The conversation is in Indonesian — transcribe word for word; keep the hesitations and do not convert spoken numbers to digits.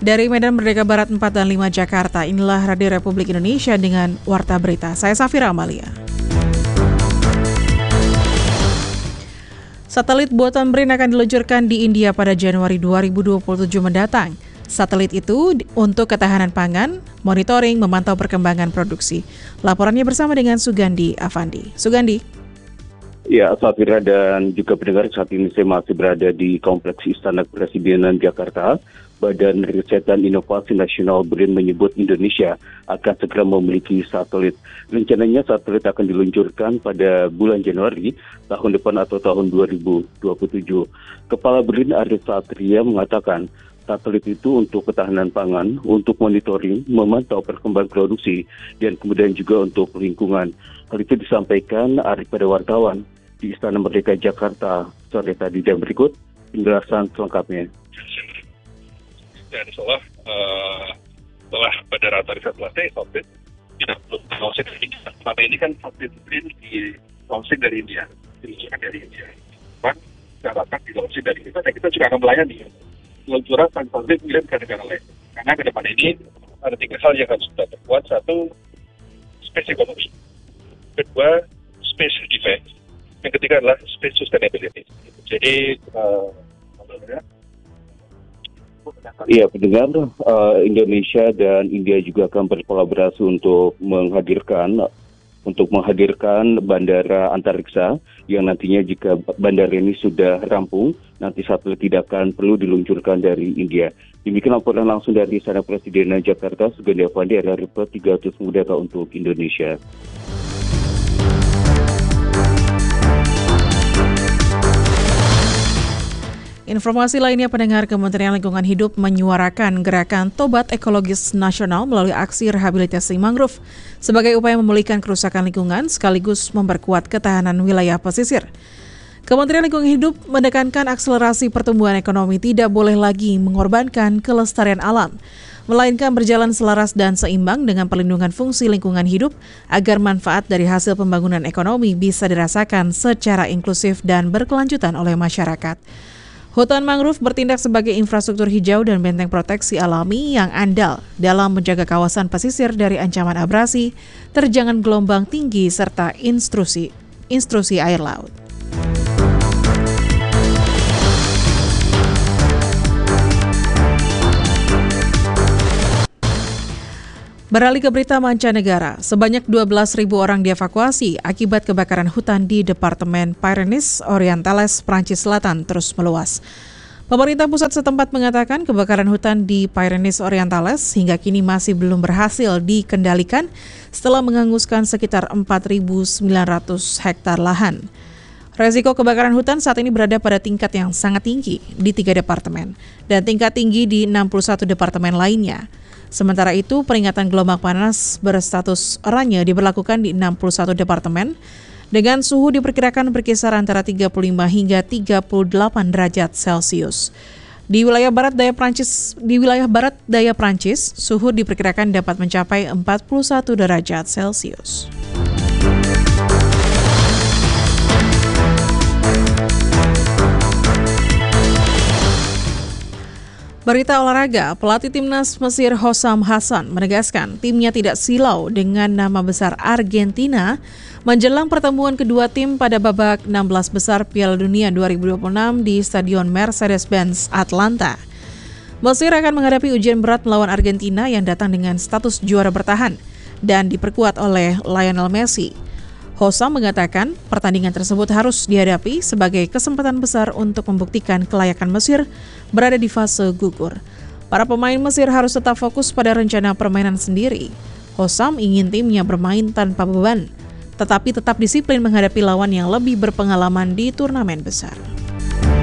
Dari Medan Merdeka Barat empat dan lima Jakarta, inilah Radio Republik Indonesia dengan Warta Berita. Saya Safira Amalia. Satelit buatan B R I N akan diluncurkan di India pada Januari dua ribu dua puluh tujuh mendatang. Satelit itu untuk ketahanan pangan, monitoring, memantau perkembangan produksi. Laporannya bersama dengan Sugandi Avandi. Sugandi. Ya, Safira dan juga pendengar, saat ini saya masih berada di Kompleks Istana Kepresidenan Jakarta. Badan Riset dan Inovasi Nasional B R I N menyebut Indonesia akan segera memiliki satelit. Rencananya satelit akan diluncurkan pada bulan Januari tahun depan atau tahun dua ribu dua puluh tujuh. Kepala B R I N Arief Satria mengatakan satelit itu untuk ketahanan pangan, untuk monitoring, memantau perkembangan produksi, dan kemudian juga untuk lingkungan. Hal itu disampaikan Arief pada wartawan di Istana Merdeka Jakarta sore tadi, dan berikut penjelasan selengkapnya. Dan setelah uh, setelah pada rata riset selesai, satelit tidak perlu launching dari India. Selama ini kan satelit BRIN di launching dari India, diluncurkan dari India. Kan diharapkan di launching dari kita, dan kita juga akan melayani peluncuran satelit BRIN ke negara lain. Karena ke depan ini ada tiga hal yang harus kita perkuat. Satu, space economy. Kedua, space defense. Yang ketiga adalah space sustainability. Jadi, uh, Iya, pendengar, uh, Indonesia dan India juga akan berkolaborasi untuk menghadirkan untuk menghadirkan bandara antariksa yang nantinya jika bandara ini sudah rampung, nanti satelit tidak akan perlu diluncurkan dari India. Demikian laporan langsung dari Istana Kepresidenan Jakarta, Sugandi Avandi, R R I P tiga ratus Muda untuk Indonesia. Informasi lainnya, pendengar, Kementerian Lingkungan Hidup menyuarakan gerakan Tobat Ekologis Nasional melalui aksi rehabilitasi mangrove sebagai upaya memulihkan kerusakan lingkungan sekaligus memperkuat ketahanan wilayah pesisir. Kementerian Lingkungan Hidup menekankan akselerasi pertumbuhan ekonomi tidak boleh lagi mengorbankan kelestarian alam, melainkan berjalan selaras dan seimbang dengan perlindungan fungsi lingkungan hidup agar manfaat dari hasil pembangunan ekonomi bisa dirasakan secara inklusif dan berkelanjutan oleh masyarakat. Hutan mangrove bertindak sebagai infrastruktur hijau dan benteng proteksi alami yang andal dalam menjaga kawasan pesisir dari ancaman abrasi, terjangan gelombang tinggi, serta intrusi, intrusi air laut. Beralih ke berita mancanegara, sebanyak dua belas ribu orang dievakuasi akibat kebakaran hutan di Departemen Pyrenees Orientales, Prancis Selatan terus meluas. Pemerintah pusat setempat mengatakan kebakaran hutan di Pyrenees Orientales hingga kini masih belum berhasil dikendalikan setelah menghanguskan sekitar empat ribu sembilan ratus hektar lahan. Resiko kebakaran hutan saat ini berada pada tingkat yang sangat tinggi di tiga departemen dan tingkat tinggi di enam puluh satu departemen lainnya. Sementara itu, peringatan gelombang panas berstatus oranye diberlakukan di enam puluh satu departemen dengan suhu diperkirakan berkisar antara tiga puluh lima hingga tiga puluh delapan derajat Celcius. Di wilayah barat daya Prancis, di wilayah barat daya Prancis, suhu diperkirakan dapat mencapai empat puluh satu derajat Celcius. Berita olahraga, pelatih timnas Mesir Hossam Hassan menegaskan timnya tidak silau dengan nama besar Argentina menjelang pertemuan kedua tim pada babak enam belas besar Piala Dunia dua ribu dua puluh enam di Stadion Mercedes-Benz Atlanta. Mesir akan menghadapi ujian berat melawan Argentina yang datang dengan status juara bertahan dan diperkuat oleh Lionel Messi. Hossam mengatakan pertandingan tersebut harus dihadapi sebagai kesempatan besar untuk membuktikan kelayakan Mesir berada di fase gugur. Para pemain Mesir harus tetap fokus pada rencana permainan sendiri. Hossam ingin timnya bermain tanpa beban, tetapi tetap disiplin menghadapi lawan yang lebih berpengalaman di turnamen besar.